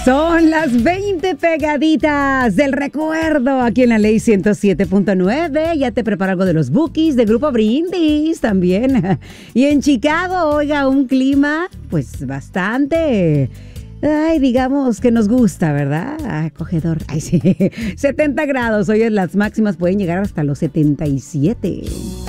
Son las 20 pegaditas del recuerdo aquí en la Ley 107.9. Ya te preparo algo de los Bookies, de Grupo Brindis también. Y en Chicago, oiga, un clima pues bastante... Ay, digamos que nos gusta, ¿verdad? Acogedor. Ay, sí. 70 grados. Hoy las máximas pueden llegar hasta los 77.